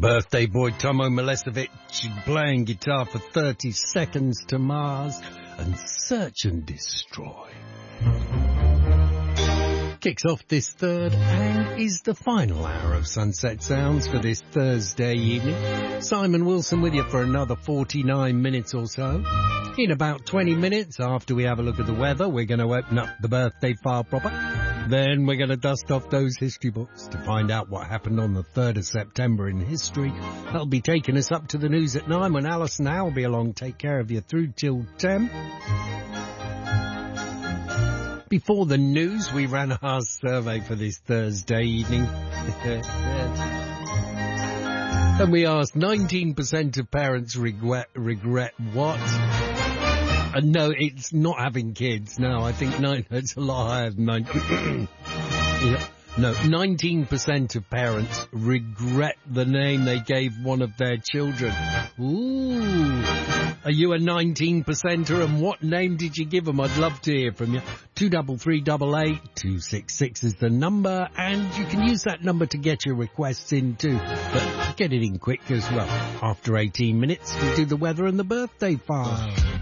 Birthday boy Tomo Milesevic playing guitar for 30 seconds to Mars and Search and Destroy. Kicks off this third and is the final hour of Sunset Sounds for this Thursday evening. Simon Wilson with you for another 49 minutes or so. In about 20 minutes, after we have a look at the weather, we're going to open up the birthday file proper. Then we're going to dust off those history books to find out what happened on the 3rd of September in history. That'll be taking us up to the news at 9 when Alison Howe will be along, take care of you through till 10. Before the news, we ran our survey for this Thursday evening. And we asked 19% of parents regret what? No, it's not having kids. No, I think it's a lot higher than 9. Yeah. No, 19% of parents regret the name they gave one of their children. Ooh. Are you a 19%er, and what name did you give them? I'd love to hear from you. 23388 266 is the number, and you can use that number to get your requests in too. But get it in quick as well. After 18 minutes, we'll do the weather and the birthday file.